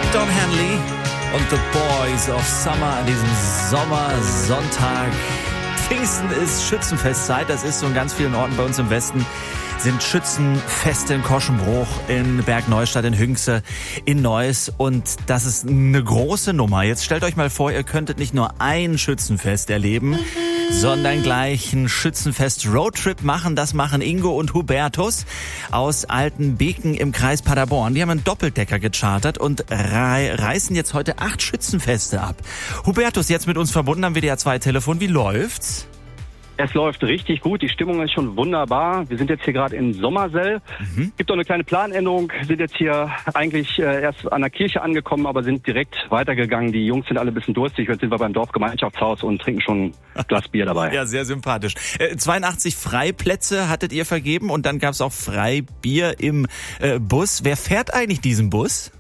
Don Henley und The Boys of Summer an diesem Sommersonntag. Pfingsten ist Schützenfestzeit, das ist so in ganz vielen Orten bei uns im Westen. Sind Schützenfeste in Koschenbruch, in Bergneustadt, in Hünxe, in Neuss und das ist eine große Nummer. Jetzt stellt euch mal vor, ihr könntet nicht nur ein Schützenfest erleben, sondern gleich ein Schützenfest-Roadtrip machen. Das machen Ingo und Hubertus aus Altenbeken im Kreis Paderborn. Die haben einen Doppeldecker gechartert und reißen jetzt heute 8 Schützenfeste ab. Hubertus, jetzt mit uns verbunden am WDR 2 Telefon. Wie läuft's? Es läuft richtig gut, die Stimmung ist schon wunderbar. Wir sind jetzt hier gerade in Sommersell. Gibt auch eine kleine Planänderung, sind jetzt hier eigentlich erst an der Kirche angekommen, aber sind direkt weitergegangen. Die Jungs sind alle ein bisschen durstig, jetzt sind wir beim Dorfgemeinschaftshaus und trinken schon ein Glas Bier dabei. Ja, sehr sympathisch. 82 Freiplätze hattet ihr vergeben und dann gab's auch Freibier im Bus. Wer fährt eigentlich diesen Bus?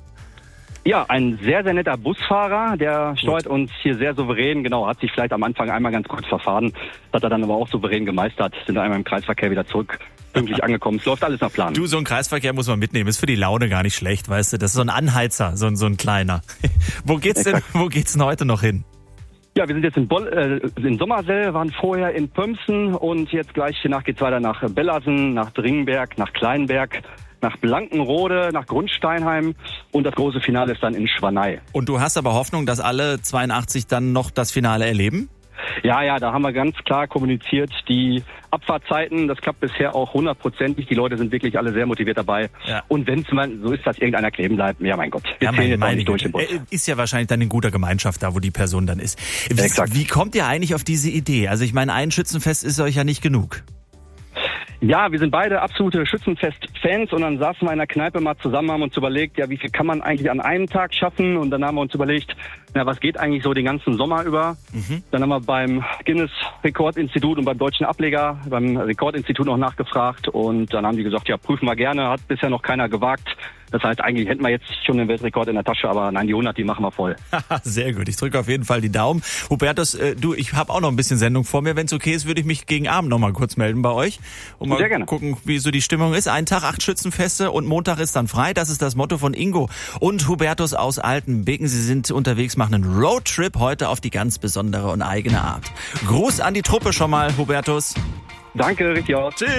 Ja, ein sehr, sehr netter Busfahrer, der steuert uns hier sehr souverän. Genau, hat sich vielleicht am Anfang einmal ganz kurz verfahren, hat er dann aber auch souverän gemeistert, sind einmal im Kreisverkehr wieder zurück, pünktlich angekommen. Es läuft alles nach Plan. Du, so ein Kreisverkehr muss man mitnehmen, ist für die Laune gar nicht schlecht, weißt du, das ist so ein Anheizer, so ein kleiner. Wo geht's denn heute noch hin? Ja, wir sind jetzt in Sommersell, waren vorher in Pömsen und jetzt gleich danach geht's weiter nach Bellersen, nach Dringberg, nach Kleinberg, nach Blankenrode, nach Grundsteinheim und das große Finale ist dann in Schwanei. Und du hast aber Hoffnung, dass alle 82 dann noch das Finale erleben? Ja, da haben wir ganz klar kommuniziert, die Abfahrtzeiten, das klappt bisher auch 100%. Die Leute sind wirklich alle sehr motiviert dabei. Ja. Und wenn es mal so ist, dass irgendeiner kleben bleibt, ja mein Gott, wir zählen jetzt auch nicht durch den Bus. Ist ja wahrscheinlich dann in guter Gemeinschaft da, wo die Person dann ist. Wie kommt ihr eigentlich auf diese Idee? Also ich meine, ein Schützenfest ist euch ja nicht genug. Ja, wir sind beide absolute Schützenfest-Fans und dann saßen wir in der Kneipe mal zusammen, haben uns überlegt, ja, wie viel kann man eigentlich an einem Tag schaffen? Und dann haben wir uns überlegt, na, was geht eigentlich so den ganzen Sommer über? Dann haben wir beim Guinness-Rekordinstitut und beim deutschen Ableger, beim Rekordinstitut noch nachgefragt und dann haben die gesagt, ja, prüfen wir gerne, hat bisher noch keiner gewagt. Das heißt, eigentlich hätten wir jetzt schon den Weltrekord in der Tasche, aber nein, die 100, die machen wir voll. Sehr gut, ich drücke auf jeden Fall die Daumen. Hubertus, ich habe auch noch ein bisschen Sendung vor mir. Wenn es okay ist, würde ich mich gegen Abend noch mal kurz melden bei euch. Und mal gucken, wie so die Stimmung ist. Ein Tag, 8 Schützenfeste und Montag ist dann frei. Das ist das Motto von Ingo und Hubertus aus Altenbeken. Sie sind unterwegs, machen einen Roadtrip heute auf die ganz besondere und eigene Art. Gruß an die Truppe schon mal, Hubertus. Danke, richtig aus. Tschüss.